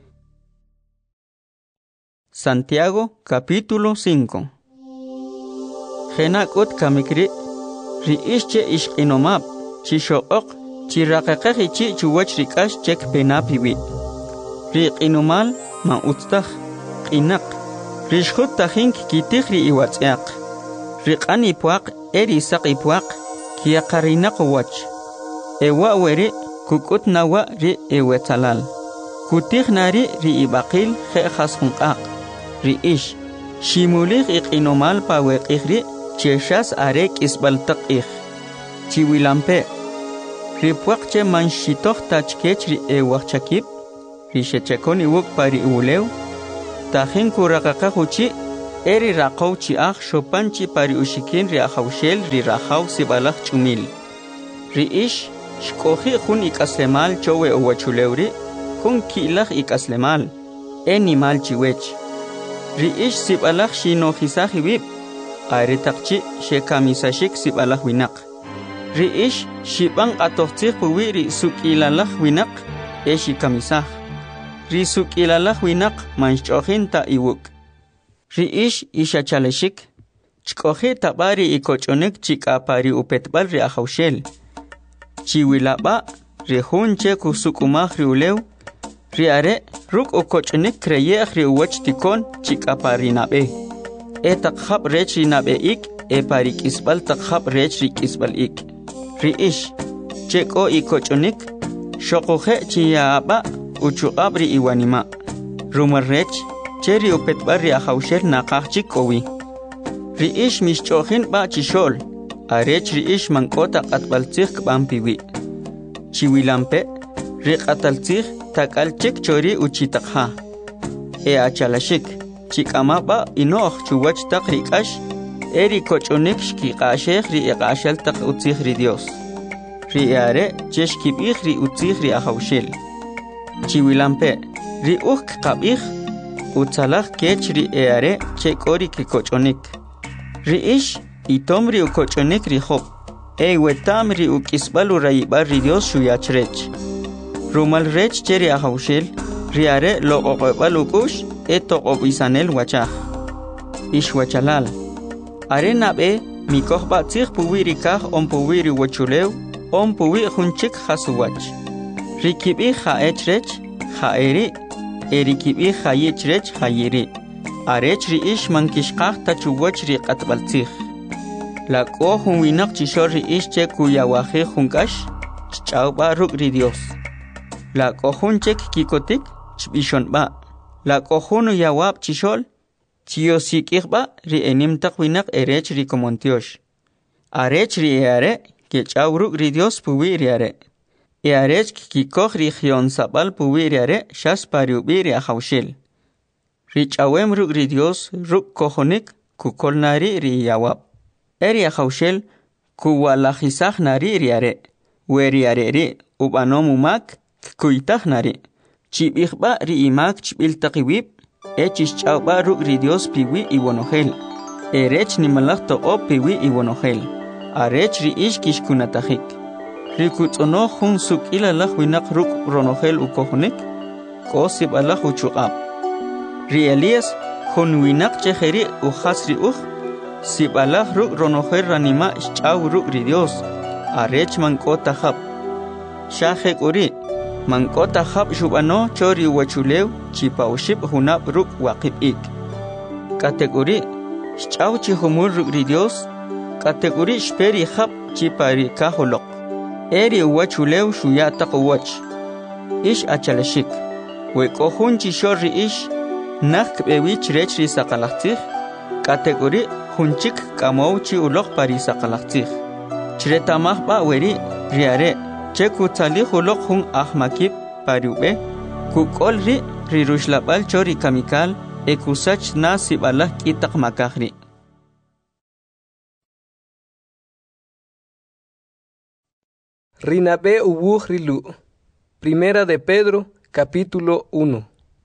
Santiago capítulo cinco. Genakut kamikri ri ish che ishqinomab chishoqoq chiraqaqaj ichi chuwach rikash chek penapiwi ri qinomal man utztaj qinaq rishkhut tajink kitij ri iwatz'aq ri q'an ipuaq eri saq ipuaq kiyaqarinaq wach ewa weri kukut nawa ri ewetzalal kutij nari ri ibaqil je'jas junq'aq ri ish shimulij iq'inomal paweq'ij ri cheshas arek isbaltaq ih chiwilampe ripuaqche manshitoq tachkech ri ewaqchakip rishechakoni wuk pari uleu tajin kuraqaqa huchi eri raqaw chi aj shopanchi pari ushikin ri ajawshel ri rajaw sibalaq chumil ri ish shkoji jun ikaslemal chowe owachulewri jun kilaj ikaslemal enimal chiwech ri ish sibalaq shinojisaji wib ari taqchi shekamisashik sibalaq winaq ri ish shiban atoqtij puwi ri sukilalaj winaq eshi kamisaj ri sukilalaj winaq manchojin ta iwuk ri ish ishachaleshik chkoji tabari ikochonek chikapari upetbal ri ajawshel chiwilaba ri junche kusukumaj ri ulew ri are ruk ukochonek kreyej ri uwach tikon chikapari nabe etaq jab rech ri nabe ik e pari kisbal taq jab rech ri kisbal ik ri ish cheko ikochonek shoqoje chiyaba uchuqab ri iwanima rumar rech cheri upetbal ri ajawshel naqaj kowi ri ish mishchojin ba chishol arech ri ish mankota qatbaltzij kbampiwi chiwilampe ri qataltzij takalchik chori uchitaqha e achalashik chikamaba inoq chuwach taq riqash eri kochonik shkiqashej ri iqashal taq utzij ri Dios ri are cheshkibij ri utzij ri ajawshel chiwilampe ri uj qabij utzalaj kech ri are chekori kikochonik ri ish itom ri ukochonik ri job e wetam ri ukisbal urayibal ri Dios shuyachrech rumal rech cheri ajawshel ri are loqoqbal ukush e toqobisanel wachaj ish wachalal are nabe mikoj batzij puwi ri kaj on puwi ri wachulew on puwi junchik jasuwach ri kibi jaech rech jaeri eri kibi jayech rech jayeri arech ri ish mankishqaj tachuwach ri qatbaltzij la ko jun winaq chishor ri ish che kuyawaje junkash ch'awba ruk ri Dios la ko jun chek kikotik chbishonba la ko jun yawab chishol chiosikijba ri enim taq winaq erech ri komontiosh arech ri are ke ch'aw ruk ri Dios puwi ri are e arech kikoj ri jion sabal puwi ri are shas pariubi ri ajawshel ri ch'awem ruk ri Dios ruk kojonik kukolnari ri yawab eri ajawshel kuwalajisaj nari ri are weri are ri ubanom umak kuytaj nari chibijba ri imak chbil taqiwib echis ch'awba ruk ri Dios piwi iwonojel erech nimalaj toqob piwi iwonojel arech ri ish kishkunatajik ri kutz'onoj jun sukilalaj winaq ruk ronojel ukojonik kosib alaj uchuqab ri Elías jun winaq chejeri ujas ri uj sibalaj ruk ronojel ranima ch'aw ruk ri Dios arech mankota jab shaje uri mankota jab shubano chori wachulew chipawshib junab ruk waqib'ik kategori ch'aw chi humul ruk ri Dios kategori shperi jab chipari kaholoq eri wachulew shuya taq uwach ish achalashik we kohun chishor ri ish naq kb'ewich rech ri saqalaqtzij kategori junchik kamow chi uloq pari saqalaqtzij chretamaj ba weri ri are che kutzalij uloq jun ajmakib pariube kuk'ol ri ri rushlab'al chori kamikal e kusach na sibalaj k'itaq makaj ri Rinabe ubuj rilu. Primera de Pedro, capítulo uno.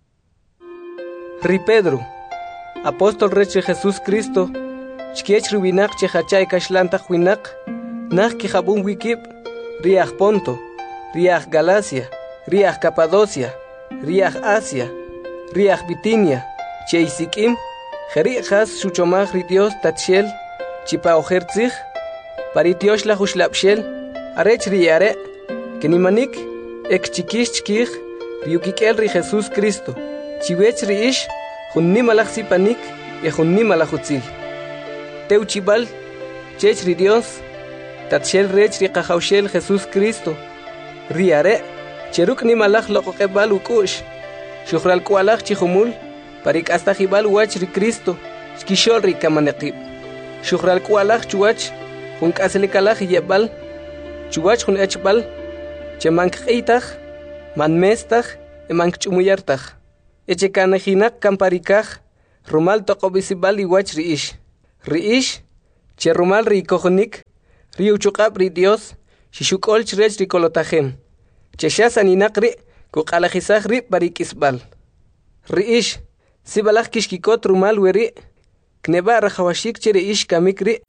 Ri Pedro, apóstol reche Jesús Cristo, chkiech rubinak chehachay kashlantaj winak, nach kijabun wikib, riaj Ponto, riaj Galacia, riaj Capadocia, riaj Asia, riaj Bitinia, cheisikim, jeri has shuchomaj ri Dios tatshel, chipaojertzij, paritiosh la hushlapshel, arech riare, kenimanik, ek chikish chkij, riukikel ri Jesús Cristo, chiwech ri ish, junni malach sipanik, e junni malachutzil. Teuchibal, chech ri Dios, tatshel rech ri qajawshel Jesús Cristo, riare, cheruk ni malach loqoqebal ukush, shukhral kualach chihumul, parik hasta jibal wach ri Cristo, shkishol ri kamanekib. Shukral kualach chuach, hun kaselikalach yebal, chuach hun echbal, chemank eitach, man mestach, emank chumuyartach. Eche kanejinak kamparikach, rumal tokobisibal iwach riish. Riish, che rumal rikojonik, riuchukab ri Dios, shishukol chrech rikolotajem. Che shasaninakri, kukalajisach ri parikisbal. Riish, sibalach kishkikot rumal weri, kneba rajawashik che riish kamikri.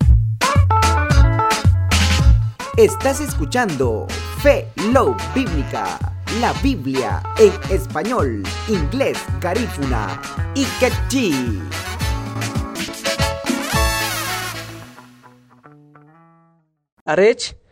Estás escuchando Fe Love Bíblica, la Biblia en español, inglés, garífuna y quechí. Arech,